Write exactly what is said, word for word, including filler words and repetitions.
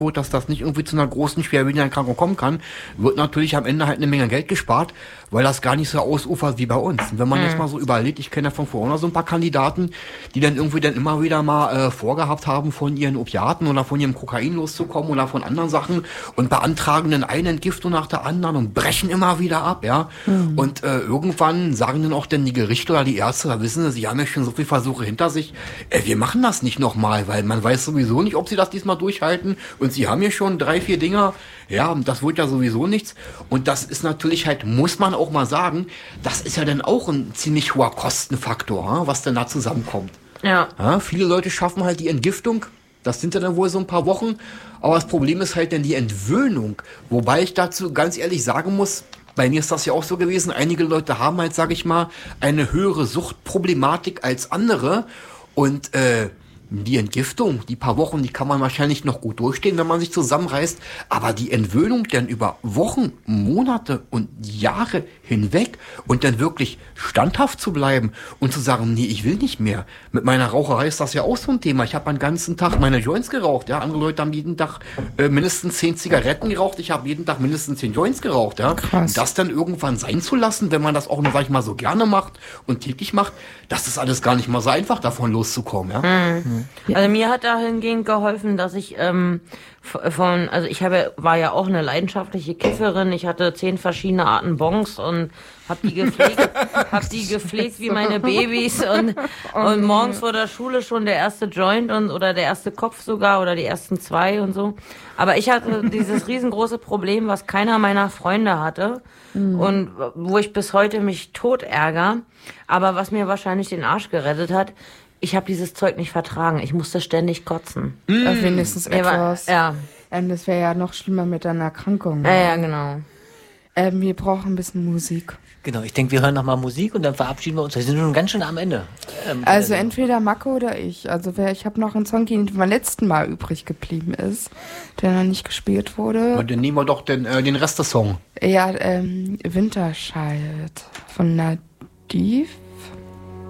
dass das nicht irgendwie zu einer großen, schwerwiegenden Erkrankung kommen kann, wird natürlich am Ende halt eine Menge Geld gespart, weil das gar nicht so ausufert wie bei uns. Und wenn man mhm. jetzt mal so überlegt, ich kenne ja von Corona so ein paar Kandidaten, die dann irgendwie dann immer wieder mal äh, vorgehabt haben, von ihren Opiaten oder von ihrem Kokain loszukommen oder von anderen Sachen und beantragen dann eine Entgiftung nach der anderen und brechen immer wieder ab, ja. Mhm. Und äh, irgendwann sagen dann auch dann die Gerichte oder die Ärzte, da wissen sie, sie haben ja schon so viele Versuche hinter sich, äh, wir machen das nicht nochmal, weil man weiß sowieso nicht, ob sie das diesmal durchhalten und sie haben ja schon drei, vier Dinger, ja, das wird ja sowieso nichts. Und das ist natürlich halt, muss man auch mal sagen, das ist ja dann auch ein ziemlich hoher Kostenfaktor, was denn da zusammenkommt. Ja. Ja, viele Leute schaffen halt die Entgiftung, das sind ja dann wohl so ein paar Wochen, aber das Problem ist halt dann die Entwöhnung. Wobei ich dazu ganz ehrlich sagen muss, bei mir ist das ja auch so gewesen, einige Leute haben halt, sag ich mal, eine höhere Suchtproblematik als andere und äh, die Entgiftung, die paar Wochen, die kann man wahrscheinlich noch gut durchstehen, wenn man sich zusammenreißt. Aber die Entwöhnung dann über Wochen, Monate und Jahre hinweg und dann wirklich standhaft zu bleiben und zu sagen, nee, ich will nicht mehr. Mit meiner Raucherei ist das ja auch so ein Thema. Ich habe den ganzen Tag meine Joints geraucht. Ja, andere Leute haben jeden Tag äh, mindestens zehn Zigaretten geraucht. Ich habe jeden Tag mindestens zehn Joints geraucht. Ja, und das dann irgendwann sein zu lassen, wenn man das auch nur, sag ich mal, so gerne macht und täglich macht, das ist alles gar nicht mal so einfach, davon loszukommen. Ja. Mhm. Also mir hat dahingehend geholfen, dass ich ähm, von, also ich habe, war ja auch eine leidenschaftliche Kifferin. Ich hatte zehn verschiedene Arten Bongs und hab die gepflegt, hab die gepflegt wie meine Babys und, und morgens vor der Schule schon der erste Joint und oder der erste Kopf sogar oder die ersten zwei und so. Aber ich hatte dieses riesengroße Problem, was keiner meiner Freunde hatte mhm. und wo ich bis heute mich tot ärgere, aber was mir wahrscheinlich den Arsch gerettet hat. Ich habe dieses Zeug nicht vertragen. Ich musste ständig kotzen. Mm. Ja, wenigstens etwas. Ja. Ähm, das wäre ja noch schlimmer mit deiner Erkrankung. Ja, ja, genau. Ähm, wir brauchen ein bisschen Musik. Genau, ich denke, wir hören nochmal Musik und dann verabschieden wir uns. Wir sind schon ganz schön am Ende. Ähm, also entweder Marco oder ich. Also wer, ich habe noch einen Song, der beim letzten Mal übrig geblieben ist, der noch nicht gespielt wurde. Und dann nehmen wir doch den, äh, den Rest des Songs. Ja, ähm, Winterscheid von Nadiv.